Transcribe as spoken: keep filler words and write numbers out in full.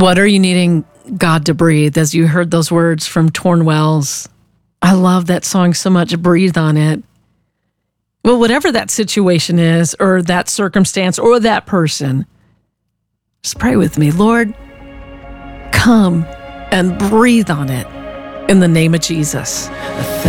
What are you needing God to breathe? As you heard those words from Torn Wells, I love that song so much. Breathe on it. Well, whatever that situation is, or that circumstance, or that person, just pray with me. Lord, come and breathe on it in the name of Jesus.